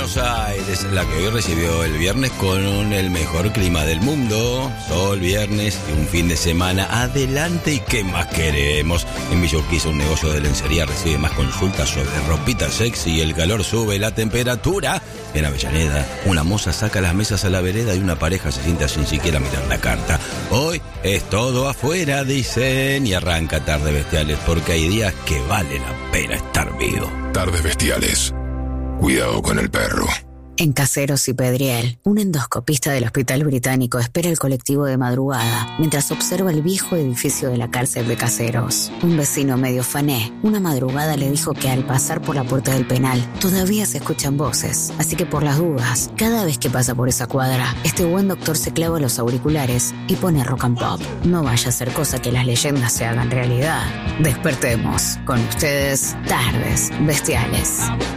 Buenos Aires, la que hoy recibió el viernes con el mejor clima del mundo. Sol, viernes y un fin de semana adelante. ¿Y qué más queremos? En Villa Urquiza, un negocio de lencería recibe más consultas sobre ropita sexy y el calor sube la temperatura. En Avellaneda, una moza saca las mesas a la vereda y una pareja se sienta sin siquiera mirar la carta. Hoy es todo afuera, dicen, y arranca Tardes Bestiales, porque hay días que vale la pena estar vivo. Tardes Bestiales. Cuidado con el perro. En Caseros y Pedriel, un endoscopista del Hospital Británico espera el colectivo de madrugada mientras observa el viejo edificio de la cárcel de Caseros. Un vecino medio fané, una madrugada le dijo que al pasar por la puerta del penal todavía se escuchan voces, así que por las dudas, cada vez que pasa por esa cuadra, este buen doctor se clava los auriculares y pone rock and pop. No vaya a ser cosa que las leyendas se hagan realidad. Despertemos. Con ustedes, Tardes Bestiales.